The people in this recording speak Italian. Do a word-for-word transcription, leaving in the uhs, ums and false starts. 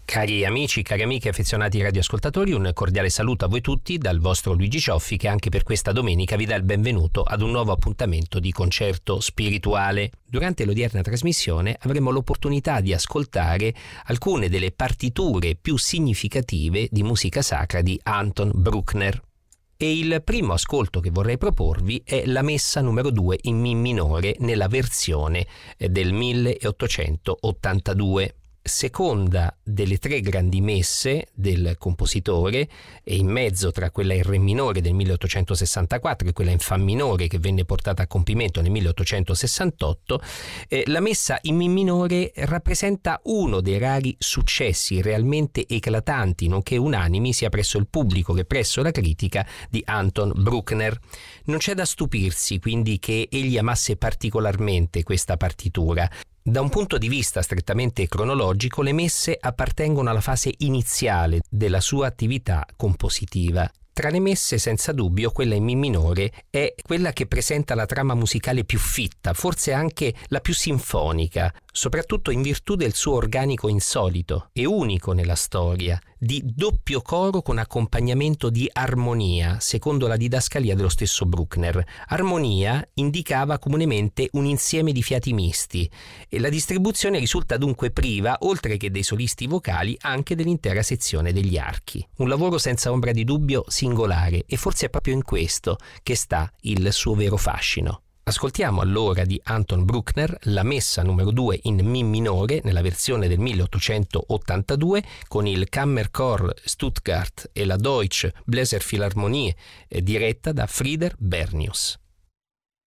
Cari amici, cari amiche, affezionati radioascoltatori, un cordiale saluto a voi tutti dal vostro Luigi Cioffi, che anche per questa domenica vi dà il benvenuto ad un nuovo appuntamento di concerto spirituale. Durante l'odierna trasmissione avremo l'opportunità di ascoltare alcune delle partiture più significative di musica sacra di Anton Bruckner. E il primo ascolto che vorrei proporvi è la messa numero due in Mi minore nella versione del milleottocentottantadue. Seconda delle tre grandi messe del compositore, e in mezzo tra quella in Re minore del milleottocentosessantaquattro e quella in Fa minore che venne portata a compimento nel milleottocentosessantotto, eh, la messa in Mi minore rappresenta uno dei rari successi realmente eclatanti, nonché unanimi sia presso il pubblico che presso la critica, di Anton Bruckner. Non c'è da stupirsi quindi che egli amasse particolarmente questa partitura. Da un punto di vista strettamente cronologico, le messe appartengono alla fase iniziale della sua attività compositiva. Tra le messe, senza dubbio, quella in Mi minore è quella che presenta la trama musicale più fitta, forse anche la più sinfonica, soprattutto in virtù del suo organico insolito e unico nella storia, di doppio coro con accompagnamento di armonia, secondo la didascalia dello stesso Bruckner. Armonia indicava comunemente un insieme di fiati misti e la distribuzione risulta dunque priva, oltre che dei solisti vocali, anche dell'intera sezione degli archi. Un lavoro senza ombra di dubbio singolare, e forse è proprio in questo che sta il suo vero fascino. Ascoltiamo allora di Anton Bruckner la messa numero due in Mi minore nella versione del milleottocentottantadue con il Kammerchor Stuttgart e la Deutsche Bläserphilharmonie, diretta da Frieder Bernius.